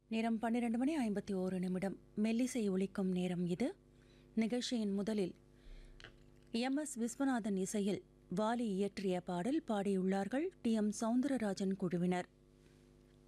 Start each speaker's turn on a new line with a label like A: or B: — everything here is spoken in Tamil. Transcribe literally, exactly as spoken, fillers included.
A: நேரம் பன்னிரண்டு மணி ஐம்பத்தி ஓரு நிமிடம். மெல்லிசை ஒலிக்கும் நேரம் இது. நிகழ்ச்சியின் முதலில் எம் எஸ் விஸ்வநாதன் இசையில் வாலி இயற்றிய பாடல் பாடியுள்ளார்கள் டி எம் சௌந்தரராஜன் குழுவினர்.